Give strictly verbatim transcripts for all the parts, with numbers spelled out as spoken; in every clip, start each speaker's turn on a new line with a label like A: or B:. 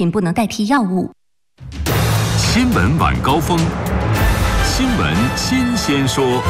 A: 品不能代替药物。
B: 新闻晚高峰，新闻新鲜说。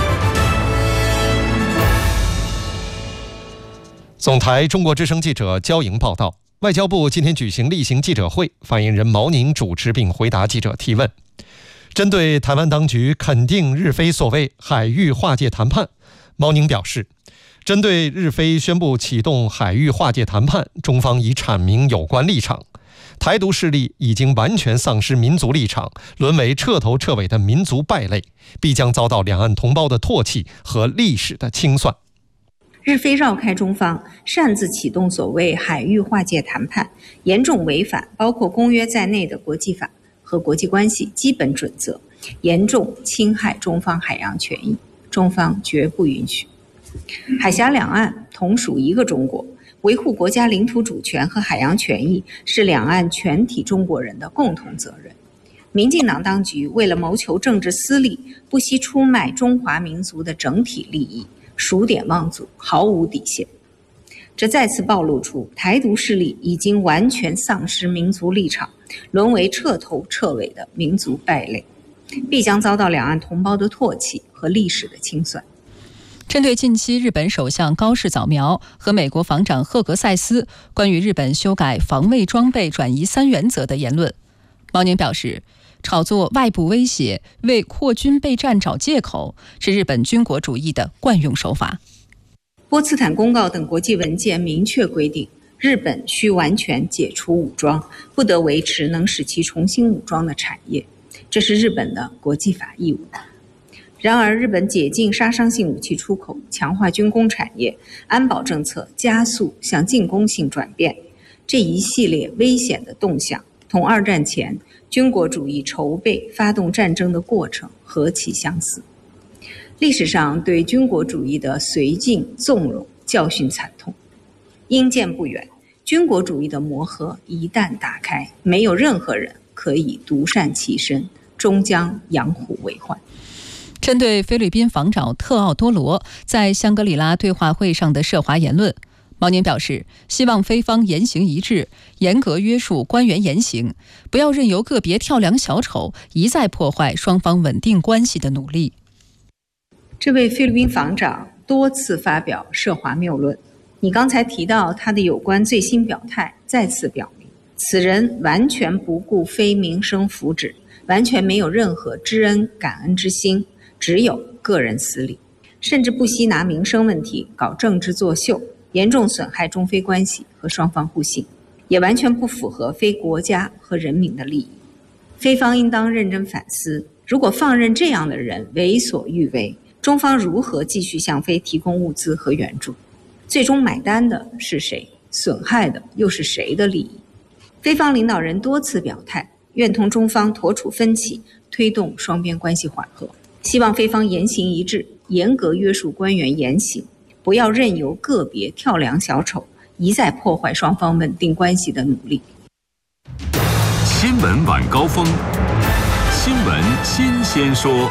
C: 总台中国之声记者焦莹报道，外交部今天举行例行记者会，发言人毛宁主持并回答记者提问。针对台湾当局肯定日菲所谓海域划界谈判，毛宁表示，针对日菲宣布启动海域划界谈判，中方已阐明有关立场。台独势力已经完全丧失民族立场，沦为彻头彻尾的民族败类，必将遭到两岸同胞的唾弃和历史的清算。
D: 日菲绕开中方，擅自启动所谓海域划界谈判，严重违反包括公约在内的国际法和国际关系基本准则，严重侵害中方海洋权益，中方绝不允许。海峡两岸同属一个中国，维护国家领土主权和海洋权益是两岸全体中国人的共同责任。民进党当局为了谋求政治私利，不惜出卖中华民族的整体利益，数典忘祖，毫无底线。这再次暴露出台独势力已经完全丧失民族立场，沦为彻头彻尾的民族败类，必将遭到两岸同胞的唾弃和历史的清算。
E: 针对近期日本首相高市早苗和美国防长赫格塞斯关于日本修改防卫装备转移三原则的言论，毛宁表示，炒作外部威胁、为扩军备战找借口，是日本军国主义的惯用手法。
D: 波茨坦公告等国际文件明确规定，日本需完全解除武装，不得维持能使其重新武装的产业，这是日本的国际法义务。然而，日本解禁杀伤性武器出口，强化军工产业，安保政策加速向进攻性转变，这一系列危险的动向，同二战前军国主义筹备发动战争的过程何其相似。历史上对军国主义的绥靖纵容教训惨痛，因见不远，军国主义的魔盒一旦打开，没有任何人可以独善其身，终将养虎为患。
E: 针对菲律宾防长特奥多罗在香格里拉对话会上的涉华言论，毛宁表示，希望菲方言行一致，严格约束官员言行，不要任由个别跳梁小丑一再破坏双方稳定关系的努力。
D: 这位菲律宾防长多次发表涉华谬论，你刚才提到他的有关最新表态，再次表明此人完全不顾非民生福祉，完全没有任何知恩感恩之心，只有个人私利，甚至不惜拿民生问题搞政治作秀，严重损害中非关系和双方互信，也完全不符合非国家和人民的利益。菲方应当认真反思，如果放任这样的人为所欲为，中方如何继续向菲提供物资和援助？最终买单的是谁？损害的又是谁的利益？菲方领导人多次表态，愿同中方妥处分歧，推动双边关系缓和，希望菲方言行一致，严格约束官员言行，不要任由个别跳梁小丑一再破坏双方稳定关系的努力。
B: 新闻晚高峰，新闻新鲜说。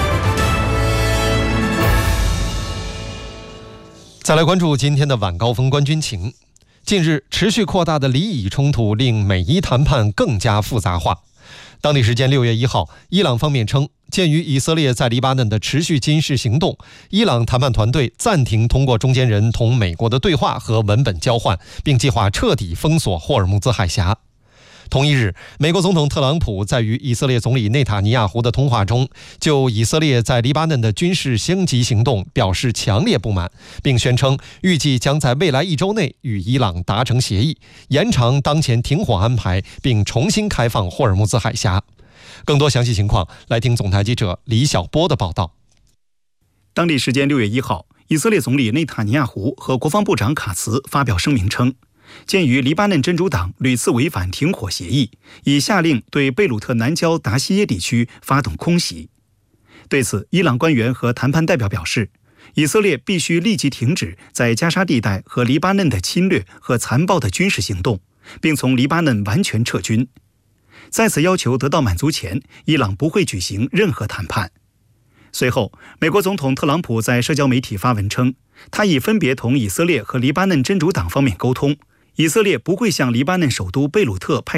C: 再来关注今天的晚高峰官军情。近日持续扩大的黎以冲突令美伊谈判更加复杂化。当地时间六月一号，伊朗方面称，鉴于以色列在黎巴嫩的持续军事行动，伊朗谈判团队暂停通过中间人同美国的对话和文本交换，并计划彻底封锁霍尔木兹海峡。同一日，美国总统特朗普在与以色列总理内塔尼亚胡的通话中，就以色列在黎巴嫩的军事升级行动表示强烈不满，并宣称预计将在未来一周内与伊朗达成协议，延长当前停火安排，并重新开放霍尔木兹海峡。更多详细情况，来听总台记者李晓波的报道。
F: 当地时间六月一号，以色列总理内塔尼亚胡和国防部长卡茨发表声明称，鉴于黎巴嫩真主党屡次违反停火协议，已下令对贝鲁特南郊达西耶地区发动空袭。对此，伊朗官员和谈判代表表示，以色列必须立即停止在加沙地带和黎巴嫩的侵略和残暴的军事行动，并从黎巴嫩完全撤军。在此要求得到满足前，伊朗不会举行任何谈判。随后，美国总统特朗普在社交媒体发文称，他已分别同以色列和黎巴嫩真主党方面沟通，以色列不会向黎巴嫩首都贝鲁特派